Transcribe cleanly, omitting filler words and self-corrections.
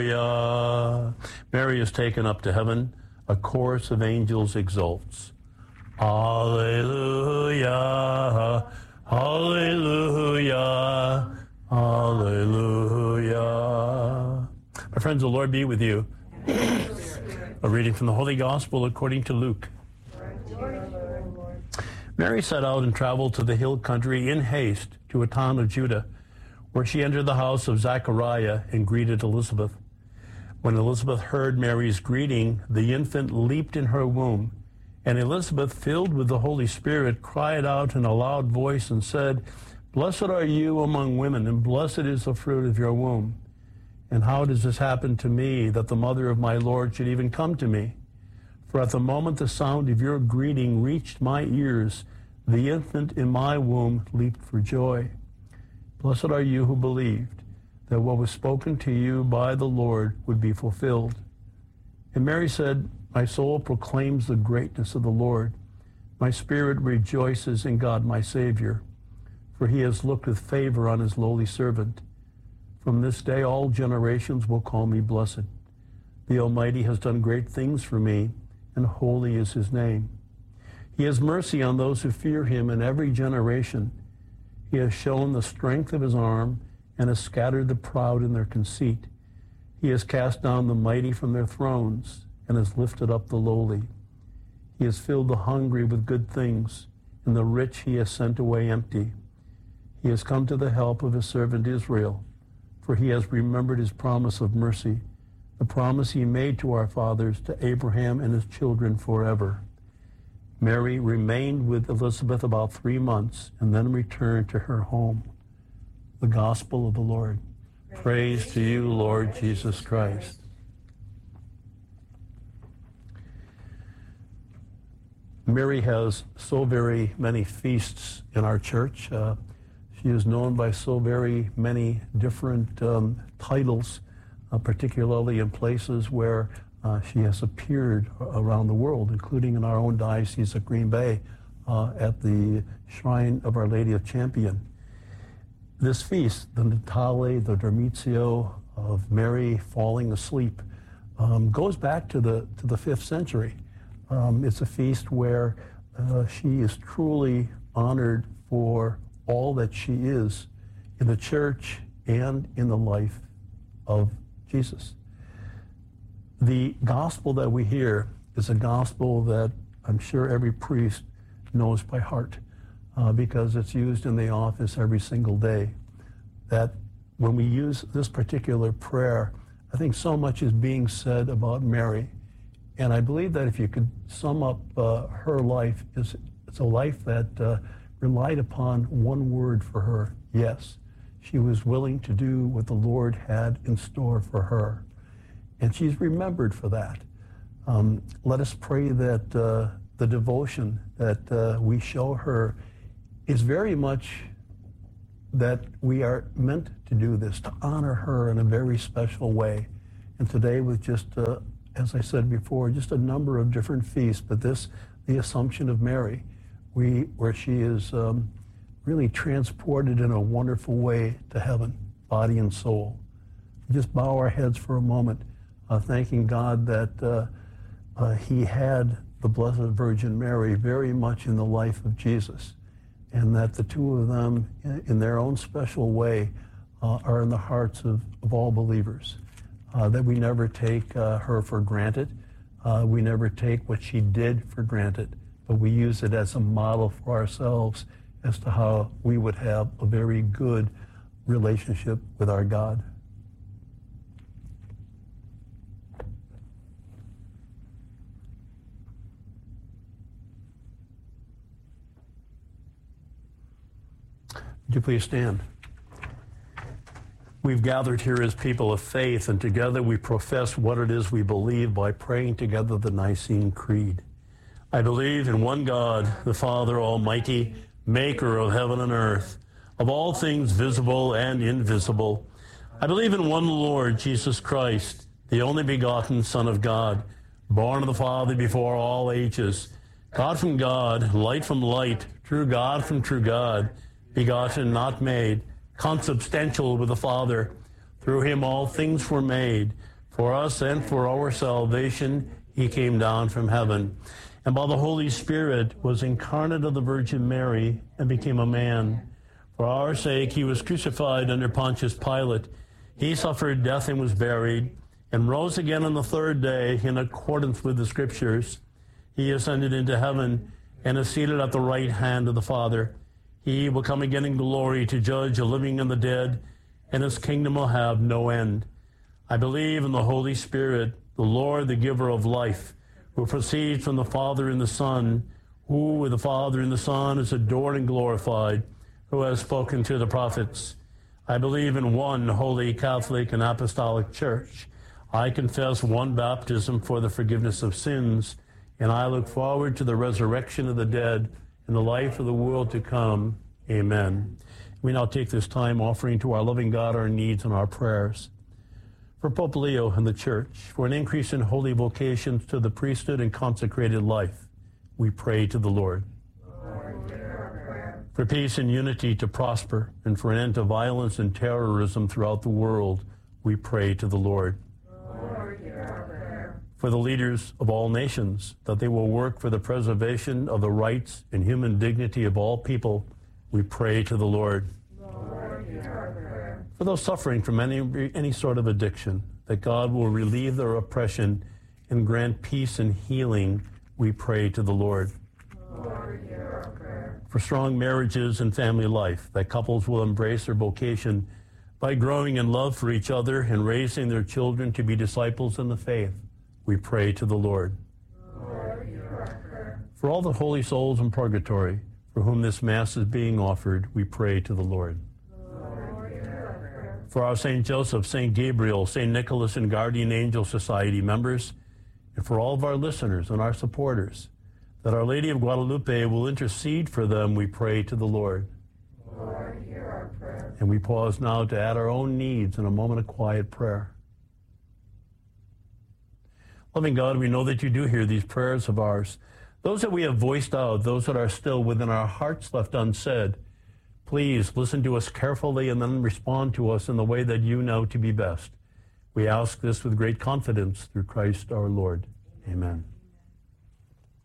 Mary is taken up to heaven. A chorus of angels exults. Alleluia, Alleluia, Alleluia. My friends, the Lord be with you. A reading from the Holy Gospel according to Luke. Mary set out and traveled to the hill country in haste to a town of Judah, where she entered the house of Zechariah and greeted Elizabeth. When Elizabeth heard Mary's greeting, the infant leaped in her womb, and Elizabeth, filled with the Holy Spirit, cried out in a loud voice and said, "Blessed are you among women, and blessed is the fruit of your womb. And how does this happen to me, that the mother of my Lord should even come to me? For at the moment the sound of your greeting reached my ears, the infant in my womb leaped for joy. Blessed are you who believed that what was spoken to you by the Lord would be fulfilled." And Mary said, "My soul proclaims the greatness of the Lord. My spirit rejoices in God my Savior, for he has looked with favor on his lowly servant. From this day all generations will call me blessed. The Almighty has done great things for me, and holy is his name. He has mercy on those who fear him in every generation. He has shown the strength of his arm and has scattered the proud in their conceit. He has cast down the mighty from their thrones and has lifted up the lowly. He has filled the hungry with good things, and the rich he has sent away empty. He has come to the help of his servant Israel, for he has remembered his promise of mercy, the promise he made to our fathers, to Abraham and his children forever." Mary remained with Elizabeth about 3 months and then returned to her home. The Gospel of the Lord. Praise to you, Lord Jesus Christ. Mary has so very many feasts in our church. She is known by so very many different titles, particularly in places where she has appeared around the world, including in our own diocese of Green Bay at the Shrine of Our Lady of Champion. This feast, the Natale, the Dormitio of Mary falling asleep, goes back to the 5th century. It's a feast where she is truly honored for all that she is in the church and in the life of Jesus. The gospel that we hear is a gospel that I'm sure every priest knows by heart because it's used in the office every single day. That when we use this particular prayer, I think so much is being said about Mary. And I believe that if you could sum up her life, it's a life that relied upon one word for her: yes. She was willing to do what the Lord had in store for her. And she's remembered for that. Let us pray that the devotion that we show her is very much that we are meant to do this, to honor her in a very special way. And today with just, as I said before, just a number of different feasts, but this, the Assumption of Mary, where she is really transported in a wonderful way to heaven, body and soul. Just bow our heads for a moment, thanking God that he had the Blessed Virgin Mary very much in the life of Jesus, and that the two of them, in their own special way, are in the hearts of all believers, that we never take her for granted. We never take what she did for granted, but we use it as a model for ourselves as to how we would have a very good relationship with our God. Would you please stand? We've gathered here as people of faith, and together we profess what it is we believe by praying together the Nicene Creed. I believe in one God, the Father Almighty, maker of heaven and earth, of all things visible and invisible. I believe in one Lord, Jesus Christ, the only begotten Son of God, born of the Father before all ages, God from God, light from light, true God from true God, begotten, not made, consubstantial with the Father. Through him all things were made. For us and for our salvation, he came down from heaven, and by the Holy Spirit was incarnate of the Virgin Mary and became a man. For our sake, he was crucified under Pontius Pilate. He suffered death and was buried, and rose again on the third day in accordance with the Scriptures. He ascended into heaven and is seated at the right hand of the Father. He will come again in glory to judge the living and the dead, and his kingdom will have no end. I believe in the Holy Spirit, the Lord, the giver of life, who proceeds from the Father and the Son, who with the Father and the Son is adored and glorified, who has spoken to the prophets. I believe in one holy Catholic and apostolic church. I confess one baptism for the forgiveness of sins, and I look forward to the resurrection of the dead and the life of the world to come. Amen. We now take this time offering to our loving God our needs and our prayers. For Pope Leo and the Church, for an increase in holy vocations to the priesthood and consecrated life, we pray to the Lord. For peace and unity to prosper, and for an end to violence and terrorism throughout the world, we pray to the Lord. For the leaders of all nations, that they will work for the preservation of the rights and human dignity of all people, we pray to the Lord. For those suffering from any sort of addiction, that God will relieve their oppression and grant peace and healing, we pray to the Lord. For strong marriages and family life, that couples will embrace their vocation by growing in love for each other and raising their children to be disciples in the faith, we pray to the Lord. For all the holy souls in purgatory, for whom this Mass is being offered, we pray to the Lord. For our St. Joseph, St. Gabriel, St. Nicholas, and Guardian Angel Society members, and for all of our listeners and our supporters, that Our Lady of Guadalupe will intercede for them, we pray to the Lord. Lord, hear our prayer. And we pause now to add our own needs in a moment of quiet prayer. Loving God, we know that you do hear these prayers of ours, those that we have voiced out, those that are still within our hearts left unsaid. Please listen to us carefully and then respond to us in the way that you know to be best. We ask this with great confidence through Christ our Lord. Amen.